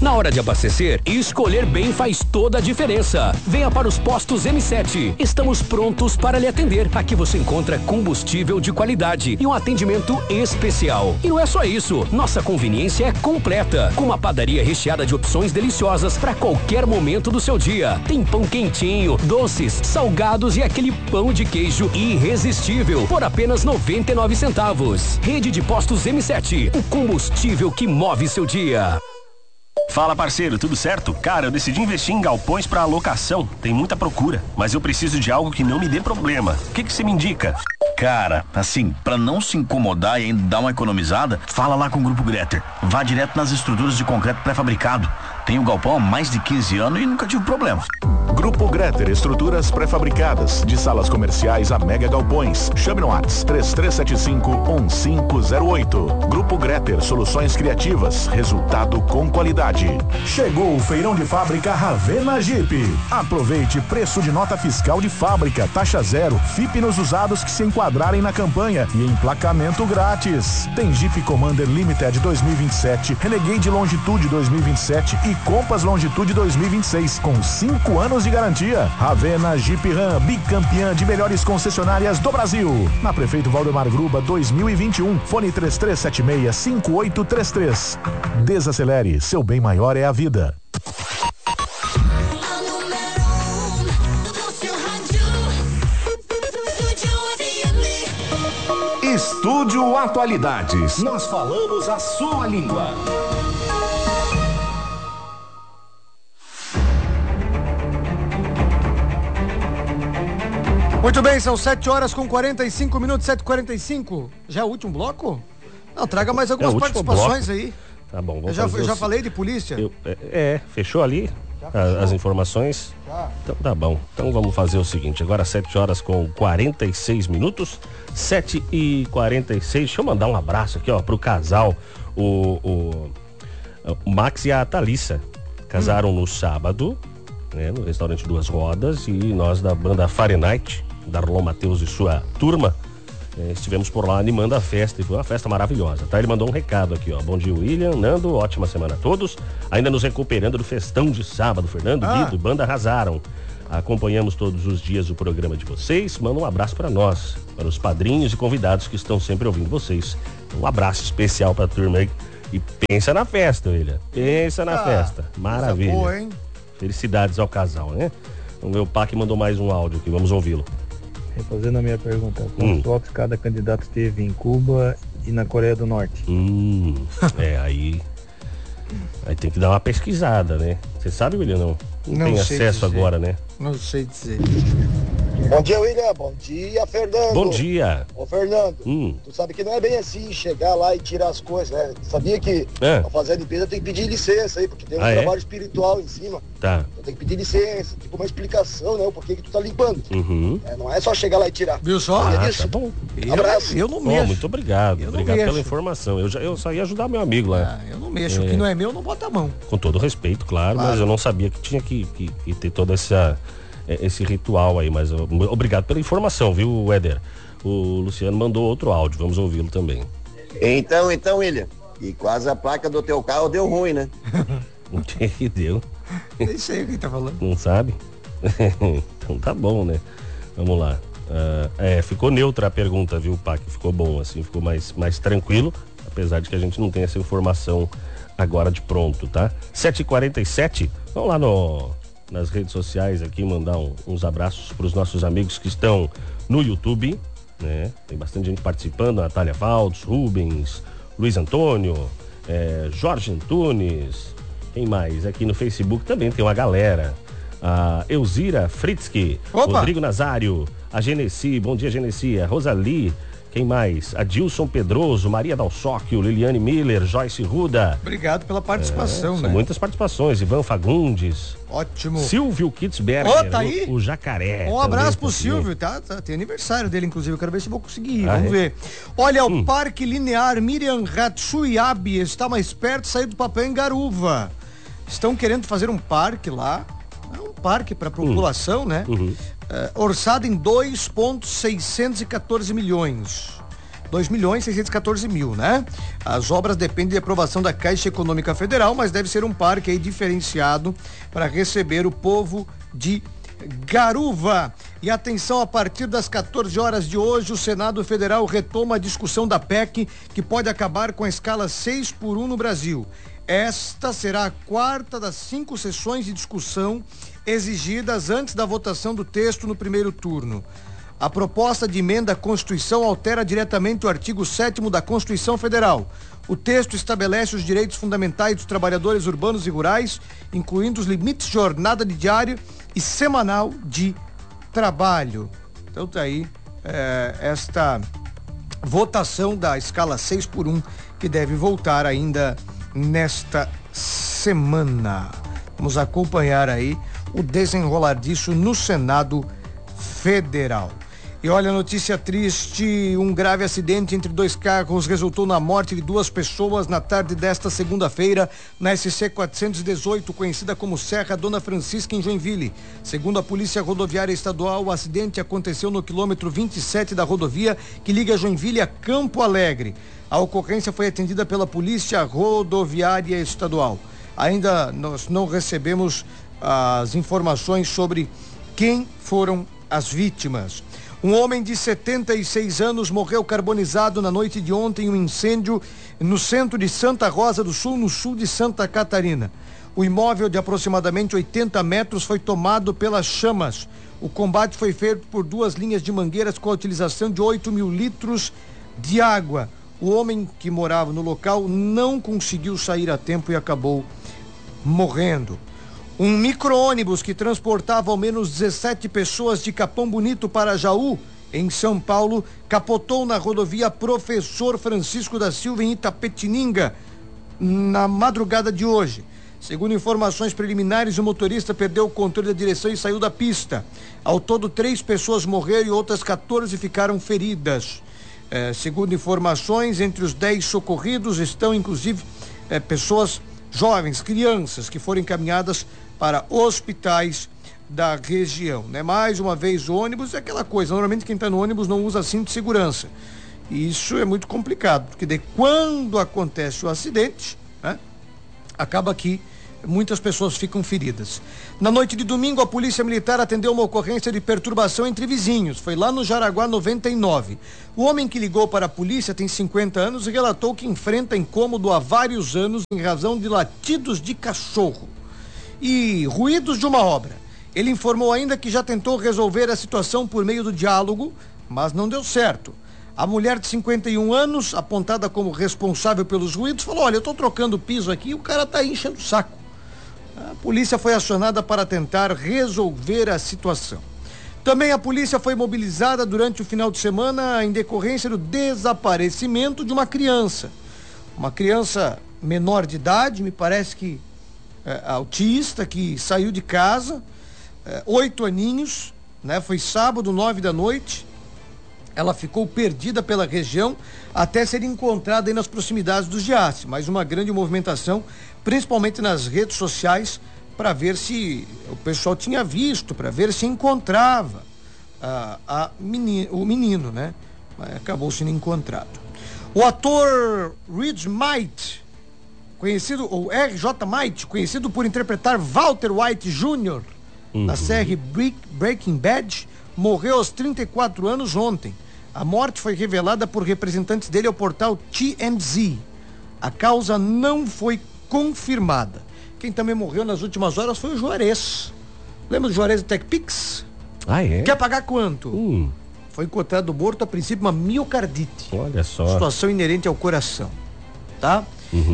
Na hora de abastecer, escolher bem faz toda a diferença. Venha para os postos M7. Estamos prontos para lhe atender. Aqui você encontra combustível de qualidade e um atendimento especial. E não é só isso, nossa conveniência é completa, com uma padaria recheada de opções deliciosas para qualquer momento do seu dia. Tem pão quentinho, doces, salgados e aquele pão de queijo irresistível por apenas 99 centavos. Rede de postos M7, o combustível que move seu dia. Fala, parceiro, tudo certo? Cara, eu decidi investir em galpões para alocação. Tem muita procura, mas eu preciso de algo que não me dê problema. O que você me indica? Cara, assim, pra não se incomodar e ainda dar uma economizada, fala lá com o Grupo Greter. Vá direto nas estruturas de concreto pré-fabricado. Tenho o galpão há mais de 15 anos e nunca tive problema. Grupo Greter, estruturas pré-fabricadas, de salas comerciais a mega galpões. Chame no WhatsApp 3375-1508. Grupo Greter, soluções criativas, resultado com qualidade. Chegou o feirão de fábrica Ravena Jeep. Aproveite preço de nota fiscal de fábrica, taxa zero, FIP nos usados que se enquadrarem na campanha e emplacamento grátis. Tem Jeep Commander Limited 2027, Renegade Longitude 2027 e Compass Longitude 2026, com 5 anos de garantia. Ravena Jeep Ram, bicampeã de melhores concessionárias do Brasil. Na Prefeito Valdemar Gruba 2021, fone 3376-5833. Desacelere, seu bem maior é a vida. Estúdio Atualidades. Nós falamos a sua língua. Muito bem, são 7h45, 7h45. Já é o último bloco? Não, traga mais algumas participações bloco. Aí. Tá bom, vamos eu já falei de polícia? Fechou ali as informações? Já. Então tá bom. Então vamos fazer o seguinte, agora 7h46, 7h46. Deixa eu mandar um abraço aqui, ó, pro casal, o Max e a Thalissa. Casaram no sábado, né, no restaurante Duas Rodas, e nós da banda Fahrenheit, Darlon Matheus e sua turma, estivemos por lá animando a festa, e foi uma festa maravilhosa, tá? Ele mandou um recado aqui, ó: bom dia, William, Nando, ótima semana a todos, ainda nos recuperando do festão de sábado. Fernando, Guido, banda arrasaram, acompanhamos todos os dias o programa de vocês, manda um abraço para nós, para os padrinhos e convidados que estão sempre ouvindo vocês, um abraço especial pra turma aí, e pensa na festa, William, pensa na festa, maravilha, boa, hein? Felicidades ao casal, né? O meu pai que mandou mais um áudio aqui, vamos ouvi-lo. Refazendo a minha pergunta, quantos votos cada candidato teve em Cuba e na Coreia do Norte? Aí tem que dar uma pesquisada, né? Você sabe, William, não tem acesso dizer. Agora, né? Não sei dizer. Bom dia, William. Bom dia, Fernando. Bom dia. Ô, Fernando, tu sabe que não é bem assim, chegar lá e tirar as coisas, né? Sabia que pra fazer a limpeza tem que pedir licença aí, porque tem um trabalho espiritual em cima. Tá. Então tem que pedir licença, tipo uma explicação, né? O porquê que tu tá limpando. Não é só chegar lá e tirar. Viu só? Tá bom. Abraço. Eu não mexo. Muito obrigado. Obrigado pela informação. Eu só ia ajudar meu amigo lá. Eu não mexo. O que não é meu, não bota a mão. Com todo respeito, claro. Mas eu não sabia que tinha que ter toda esse ritual aí, mas obrigado pela informação, viu, Éder? O Luciano mandou outro áudio, vamos ouvi-lo também. Então, William, e quase a placa do teu carro deu ruim, né? O que deu? Nem sei o que tá falando. Não sabe? Então tá bom, né? Vamos lá. Ficou neutra a pergunta, viu, Pac? Ficou bom, assim, ficou mais tranquilo, apesar de que a gente não tem essa informação agora de pronto, tá? 7h47, vamos lá nas redes sociais aqui, mandar uns abraços para os nossos amigos que estão no YouTube, né? Tem bastante gente participando, Natália Valdes, Rubens, Luiz Antônio, Jorge Antunes, quem mais? Aqui no Facebook também tem uma galera, a Elzira Fritzky, Rodrigo Nazário, a Genesi, bom dia Genesi, a Rosali, quem mais? Adilson Pedroso, Maria Dalsóquio, Liliane Miller, Joyce Ruda. Obrigado pela participação, né? São muitas participações. Ivan Fagundes. Ótimo. Silvio Kitzberger, tá aí? o Jacaré. Um abraço pro Silvio, tá? Tem aniversário dele, inclusive. Eu quero ver se eu vou conseguir ir. Vamos ver. Olha, o Parque Linear Miriam Hatsuyabe está mais perto de sair do papel em Garuva. Estão querendo fazer um parque lá. É um parque para população, né? Orçado em 2,614 milhões. 2.614.000, né? As obras dependem de aprovação da Caixa Econômica Federal, mas deve ser um parque aí diferenciado para receber o povo de Garuva. E atenção, a partir das 14 horas de hoje, o Senado Federal retoma a discussão da PEC, que pode acabar com a escala 6x1 no Brasil. Esta será a quarta das 5 sessões de discussão exigidas antes da votação do texto no primeiro turno. A proposta de emenda à Constituição altera diretamente o artigo 7º da Constituição Federal. O texto estabelece os direitos fundamentais dos trabalhadores urbanos e rurais, incluindo os limites de jornada diária e semanal de trabalho. Então tá aí esta votação da escala 6x1 que deve voltar ainda nesta semana. Vamos acompanhar aí o desenrolar disso no Senado Federal. E olha, notícia triste, um grave acidente entre 2 carros resultou na morte de 2 pessoas na tarde desta segunda-feira na SC 418, conhecida como Serra Dona Francisca, em Joinville. Segundo a Polícia Rodoviária Estadual, o acidente aconteceu no quilômetro 27 da rodovia que liga Joinville a Campo Alegre. A ocorrência foi atendida pela Polícia Rodoviária Estadual. Ainda nós não recebemos as informações sobre quem foram as vítimas. Um homem de 76 anos morreu carbonizado na noite de ontem em um incêndio no centro de Santa Rosa do Sul, no sul de Santa Catarina. O imóvel de aproximadamente 80 metros foi tomado pelas chamas. O combate foi feito por 2 linhas de mangueiras com a utilização de 8.000 litros de água. O homem que morava no local não conseguiu sair a tempo e acabou morrendo. Um micro-ônibus que transportava ao menos 17 pessoas de Capão Bonito para Jaú, em São Paulo, capotou na rodovia Professor Francisco da Silva, em Itapetininga, na madrugada de hoje. Segundo informações preliminares, o motorista perdeu o controle da direção e saiu da pista. Ao todo, 3 pessoas morreram e outras 14 ficaram feridas. Segundo informações, entre os 10 socorridos estão, inclusive, pessoas jovens, crianças, que foram encaminhadas para hospitais da região, né? Mais uma vez, o ônibus é aquela coisa, normalmente quem está no ônibus não usa cinto de segurança. E isso é muito complicado, porque quando acontece o acidente, né, acaba que muitas pessoas ficam feridas. Na noite de domingo, a Polícia Militar atendeu uma ocorrência de perturbação entre vizinhos. Foi lá no Jaraguá 99. O homem que ligou para a polícia tem 50 anos e relatou que enfrenta incômodo há vários anos em razão de latidos de cachorro e ruídos de uma obra. Ele informou ainda que já tentou resolver a situação por meio do diálogo, mas não deu certo. A mulher de 51 anos, apontada como responsável pelos ruídos, falou: olha, eu estou trocando o piso aqui e o cara está aí enchendo o saco. A polícia foi acionada para tentar resolver a situação. Também a polícia foi mobilizada durante o final de semana em decorrência do desaparecimento de uma criança. Uma criança menor de idade, me parece que autista, que saiu de casa, 8 aninhos, né? Foi sábado, 9 da noite. Ela ficou perdida pela região até ser encontrada aí nas proximidades do Giasse. Mas uma grande movimentação, principalmente nas redes sociais, para ver se o pessoal tinha visto, para ver se encontrava o menino, né? Mas acabou sendo encontrado. O ator Reed Might, conhecido, ou R.J. Might, conhecido por interpretar Walter White Jr. na série Breaking Bad, morreu aos 34 anos ontem. A morte foi revelada por representantes dele ao portal TMZ. A causa não foi confirmada. Quem também morreu nas últimas horas foi o Juarez. Lembra do Juarez do TechPix? Ah, é? Quer pagar quanto? Foi encontrado morto, a princípio, uma miocardite. Olha só. Situação inerente ao coração. Tá?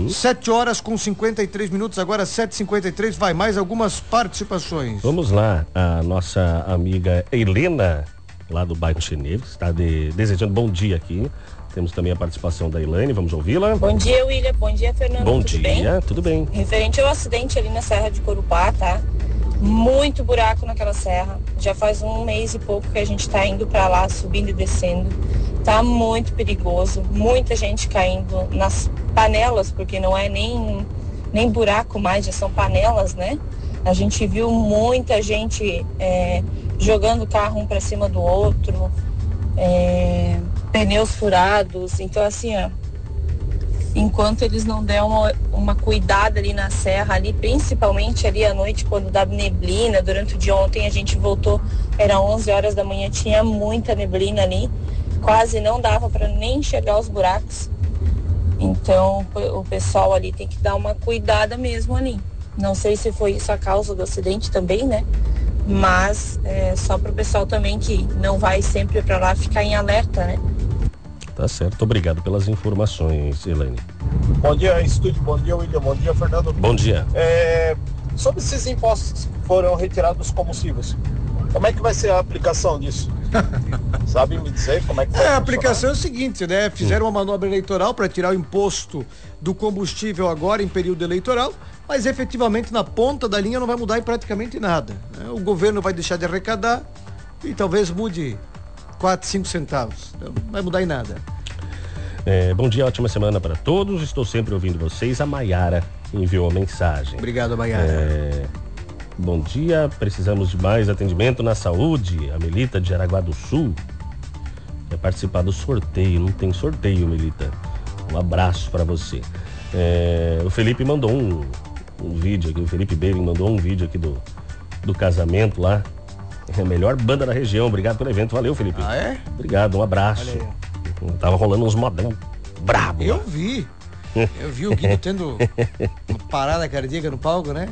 7h53, agora 7h53, vai mais algumas participações. Vamos lá, a nossa amiga Helena, lá do bairro Cheneve, está desejando bom dia aqui. Temos também a participação da Elaine, vamos ouvi-la. Bom dia, William, bom dia, Fernando. Bom tudo dia, bem? Tudo bem. Referente ao acidente ali na Serra de Corupá, tá? Muito buraco naquela serra, já faz 1 mês e pouco que a gente tá indo para lá, subindo e descendo. Tá muito perigoso, muita gente caindo nas panelas, porque não é nem buraco mais, já são panelas, né? A gente viu muita gente jogando o carro um para cima do outro, pneus furados. Então, assim, ó, enquanto eles não der uma cuidada ali na serra, ali, principalmente ali à noite, quando dá neblina, durante o dia ontem a gente voltou, era 11 horas da manhã, tinha muita neblina ali, quase não dava para nem enxergar os buracos. Então o pessoal ali tem que dar uma cuidada mesmo ali. Não sei se foi isso a causa do acidente também, né? Mas só para o pessoal também que não vai sempre para lá ficar em alerta, né? Tá certo, obrigado pelas informações, Elaine. Bom dia, estúdio, bom dia, William, bom dia, Fernando. Bom dia. Sobre esses impostos que foram retirados dos combustíveis, como é que vai ser a aplicação disso? Sabe me dizer como é que vai a aplicação é o seguinte, né? Fizeram uma manobra eleitoral para tirar o imposto do combustível agora em período eleitoral, mas efetivamente na ponta da linha não vai mudar em praticamente nada, né? O governo vai deixar de arrecadar e talvez mude 4, 5 centavos. Então, não vai mudar em nada. Bom dia, ótima semana para todos. Estou sempre ouvindo vocês. A Maiara enviou a mensagem. Obrigado, Maiara. Bom dia, precisamos de mais atendimento na saúde. A Melita de Jaraguá do Sul quer participar do sorteio. Não tem sorteio, Melita. Um abraço para você. O Felipe mandou um vídeo aqui. O Felipe Beiring mandou um vídeo aqui do casamento lá. É a melhor banda da região. Obrigado pelo evento. Valeu, Felipe. Ah, é? Obrigado, um abraço. Tava rolando uns modão brabo. Eu vi o Guido tendo uma parada cardíaca no palco, né?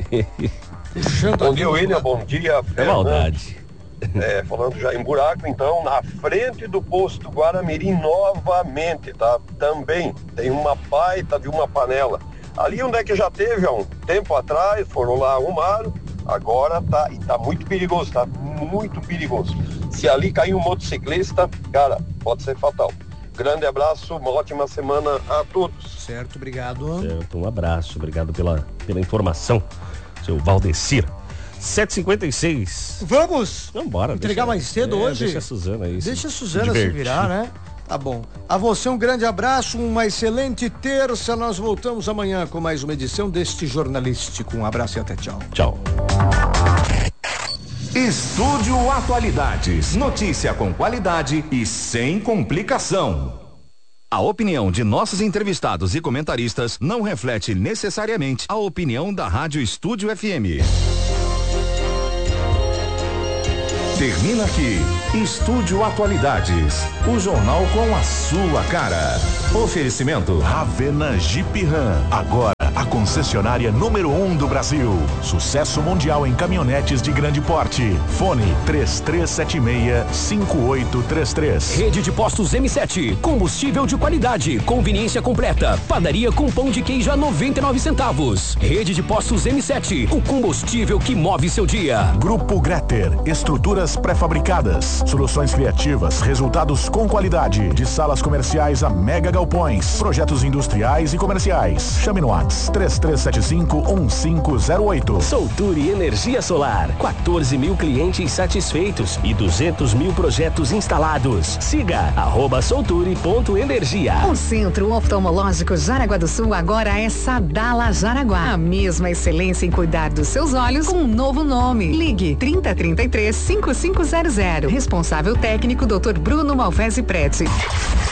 Bom dia, William. Bom dia, é maldade. Falando já em buraco, então, na frente do posto Guaramirim novamente, tá? Também tem uma baita de uma panela. Ali onde é que já teve há um tempo atrás, foram lá, arrumaram. Agora tá muito perigoso, tá muito perigoso. Se ali cair um motociclista, cara, pode ser fatal. Grande abraço, uma ótima semana a todos. Certo, obrigado. Certo, um abraço, obrigado pela informação, seu Valdecir. 7h56. Vamos embora. Entregar mais cedo hoje? Deixa a Suzana aí. Deixa a Suzana se virar, né? Tá bom. A você um grande abraço, uma excelente terça. Nós voltamos amanhã com mais uma edição deste Jornalístico. Um abraço e até tchau. Tchau. Estúdio Atualidades. Notícia com qualidade e sem complicação. A opinião de nossos entrevistados e comentaristas não reflete necessariamente a opinião da Rádio Estúdio FM. Termina aqui, Estúdio Atualidades, o jornal com a sua cara. Oferecimento Ravena Jeep Ram, agora a concessionária número 1 do Brasil. Sucesso mundial em caminhonetes de grande porte. Fone 3376-5833. Rede de postos M7, combustível de qualidade, conveniência completa, padaria com pão de queijo a 99 centavos. Rede de postos M7, o combustível que move seu dia. Grupo Gretter, estruturas pré-fabricadas, soluções criativas, resultados com qualidade, de salas comerciais a mega galpões, projetos industriais e comerciais. Chame no WhatsApp 3375-1508. Solturi Energia Solar, 14 mil clientes satisfeitos e 200 mil projetos instalados. Siga @solturi.energia. O Centro Oftalmológico Jaraguá do Sul agora é Sadala Jaraguá. A mesma excelência em cuidar dos seus olhos com um novo nome. Ligue 3033-5500. Responsável técnico Dr. Bruno Malvese Preti.